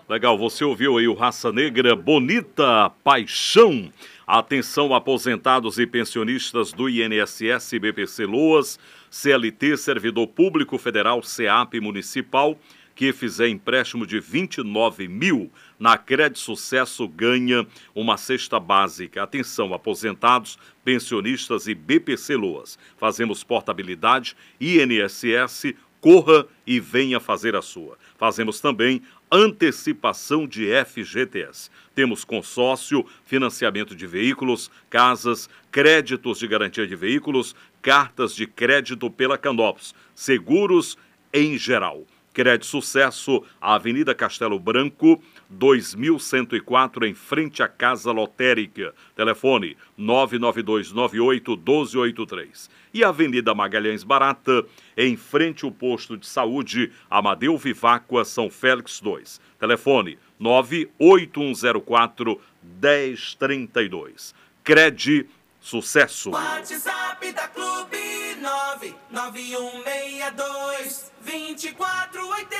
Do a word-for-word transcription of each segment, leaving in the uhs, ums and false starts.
Legal, você ouviu aí o Raça Negra, Bonita Paixão. Atenção, aposentados e pensionistas do I N S S, B P C Loas, C L T, Servidor Público Federal, SEAP Municipal, que fizer empréstimo de vinte e nove mil na Crédito Sucesso ganha uma cesta básica. Atenção, aposentados, pensionistas e B P C Loas. Fazemos portabilidade, I N S S, corra e venha fazer a sua. Fazemos também antecipação de F G T S. Temos consórcio, financiamento de veículos, casas, créditos de garantia de veículos, cartas de crédito pela Canopus, seguros em geral. Crédito Sucesso, Avenida Castelo Branco, dois mil cento e quatro, em frente à Casa Lotérica. Telefone nove nove dois nove oito um dois oito três. E Avenida Magalhães Barata, em frente ao posto de saúde Amadeu Viváqua, São Félix dois. Telefone nove oito um zero quatro um zero três dois. Crédito Sucesso. WhatsApp da Clube nove nove um seis dois dois quatro oito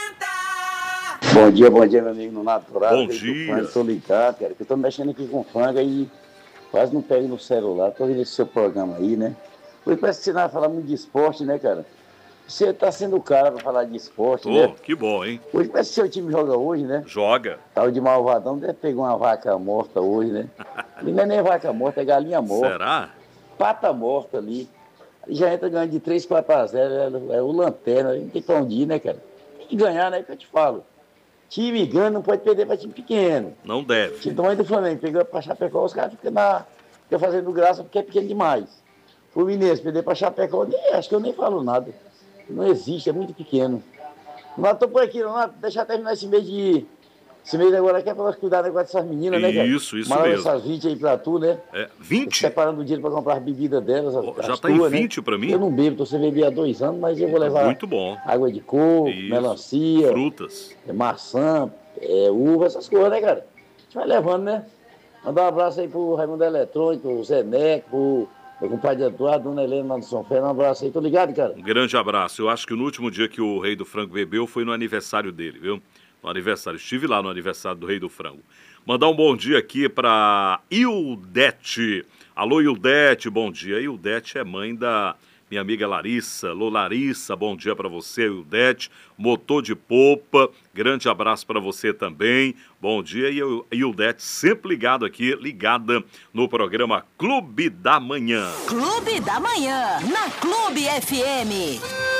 zero. Bom dia, bom dia, meu amigo no Natural. Bom dia. Estou ligado, cara, que eu tô mexendo aqui com fanga e quase não pego no celular. Tô ouvindo esse seu programa aí, né? Hoje parece que você não vai falar muito de esporte, né, cara? Você tá sendo o cara pra falar de esporte, Oh, né? que bom, hein? Hoje parece que seu time joga hoje, né? Joga. Tal de Malvadão deve pegar uma vaca morta hoje, né? Ali não é nem vaca morta, é galinha morta. Será? Pata morta ali. Aí já entra ganhando de três, quatro a zero. É, é o lanterna. Não tem pra onde ir, né, cara? Tem que ganhar, né? Que eu te falo. Time grande não pode perder pra time pequeno. Não deve. Time do tamanho do Flamengo. Pegou pra Chapecó, os caras ficam na... ficam fazendo graça porque é pequeno demais. Fluminense, perder pra Chapecó, nem, acho que eu nem falo nada. Não existe, é muito pequeno. Não tô por aqui, não. Deixa eu terminar esse mês de... Esse mês agora aqui é pra nós cuidar do negócio dessas meninas, né, cara? Isso, isso Manda mesmo. essas vinte aí pra tu, né? É, vinte? Separando o dinheiro pra comprar as bebidas delas. Oh, as já tá tuas, em vinte, né, pra mim? Eu não bebo, tô sem beber há dois anos, mas eu vou levar... Muito bom. Água de coco, Isso. melancia... Frutas. É maçã, é uva, essas coisas, né, cara? A gente vai levando, né? Mandar um abraço aí pro Raimundo Eletrônico, pro Zé Neco, pro meu compadre Eduardo, Dona Helena, lá do São Fernando. Um abraço aí, tô ligado, cara? Um grande abraço. Eu acho que no último dia que o Rei do Frango bebeu foi no aniversário dele, viu? No aniversário. Estive lá no aniversário do Rei do Frango. Mandar um bom dia aqui pra Ildete. Alô, Ildete, bom dia. Ildete é mãe da minha amiga Larissa. Alô, Larissa, bom dia pra você, Ildete. Motor de popa, grande abraço pra você também. Bom dia. E eu, Ildete, sempre ligado aqui, ligada no programa Clube da Manhã. Clube da Manhã, na Clube F M.